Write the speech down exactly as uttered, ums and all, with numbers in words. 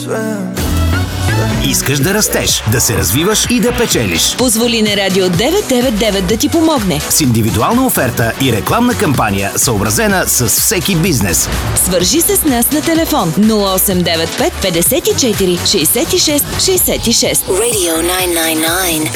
Искаш да растеш, да се развиваш и да печелиш. Позволи на Радио деветстотин и деветдесет и девет да ти помогне. С индивидуална оферта и рекламна кампания, съобразена с всеки бизнес. Свържи се с нас на телефон нула осем девет пет петдесет и четири шейсет и шест шейсет и шест. Radio nine nine nine.